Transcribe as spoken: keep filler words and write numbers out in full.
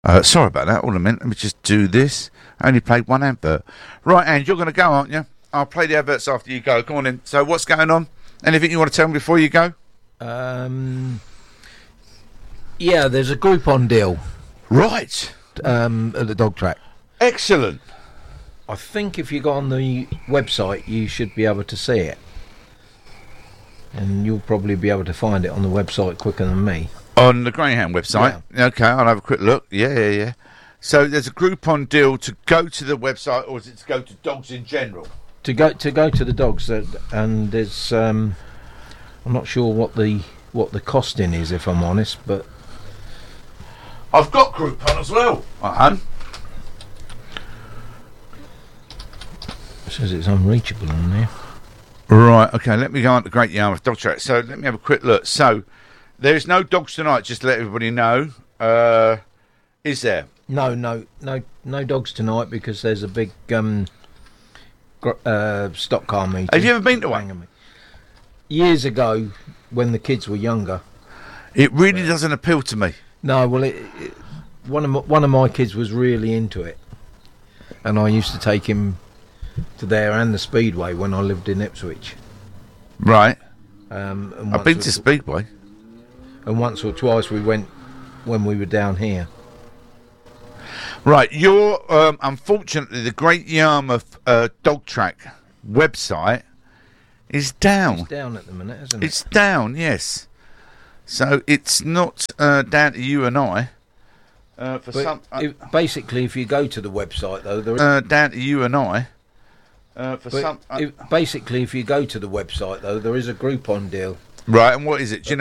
Uh, sorry about that. All a minute. Let me just do this. I only played one advert. Right, and you're going to go, aren't you? I'll play the adverts after you go. Come on in. So what's going on? Anything you want to tell me before you go? Um, yeah, there's a Groupon deal. Right. Um, at the dog track. Excellent. I think if you go on the website, you should be able to see it. And you'll probably be able to find it on the website quicker than me. On the Greyhound website? Yeah. Okay, I'll have a quick look. Yeah, yeah, yeah. So there's a Groupon deal to go to the website, or is it to go to dogs in general? To go to go to the dogs, uh, and there's um, I'm not sure what the what the costing is, if I'm honest, but I've got Groupon as well. Uh-huh. It says it's unreachable on there. Right, okay, let me go on to Great Yarmouth Dog Track. So let me have a quick look. So there's no dogs tonight, just to let everybody know. Uh, is there? No, no, no, no dogs tonight because there's a big um, gr- uh, stock car meeting. Have you ever been to one? Years ago, when the kids were younger. It really doesn't appeal to me. No, well, it, it, one of my, one of my kids was really into it, and I used to take him to there and the Speedway when I lived in Ipswich. Right. Um, and I've been or, to Speedway. And once or twice we went when we were down here. Right, you're, um, unfortunately, the Great Yarmouth uh, Dog Track website is down. It's down at the minute, isn't it? It's down, yes. So it's not uh, down to you and I. Uh, for but some, uh, if, basically, if you go to the website, though, there is uh, down to you and I. Uh, for some, uh, if, basically, if you go to the website, though, there is a Groupon deal. Right, and what is it? Do you know?